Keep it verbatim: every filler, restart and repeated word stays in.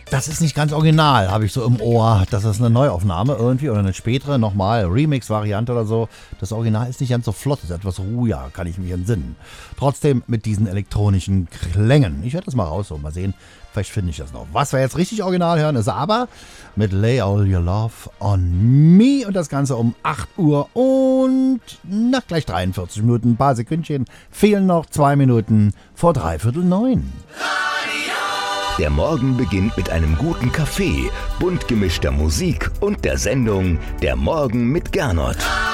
Das ist nicht ganz original, habe ich so im Ohr. Das ist eine Neuaufnahme irgendwie oder eine spätere, nochmal Remix-Variante oder so. Das Original ist nicht ganz so flott, ist etwas ruhiger, kann ich mich entsinnen. Trotzdem mit diesen elektronischen Klängen. Ich werde das mal rausholen, mal sehen, vielleicht finde ich das noch. Was wir jetzt richtig original hören, ist aber mit Lay All Your Love on Me und das Ganze um acht Uhr und na, gleich dreiundvierzig Minuten, ein paar Sekündchen. Fehlen noch zwei Minuten vor dreiviertel neun. Der Morgen beginnt mit einem guten Kaffee, bunt gemischter Musik und der Sendung Der Morgen mit Gernot.